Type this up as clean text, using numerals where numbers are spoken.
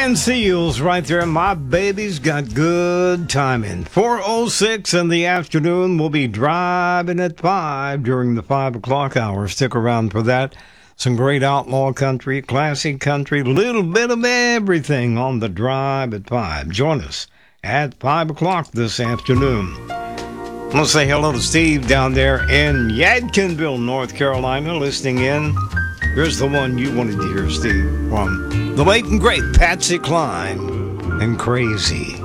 Van Seals right there. My baby's got good timing. 4:06 in the afternoon. We'll be driving at 5 during the 5 o'clock hour. Stick around for that. Some great outlaw country, classic country, little bit of everything on the drive at 5. Join us at 5 o'clock this afternoon. I want to say hello to Steve down there in Yadkinville, North Carolina, listening in. Here's the one you wanted to hear, Steve, from the late and great Patsy Cline and Crazy.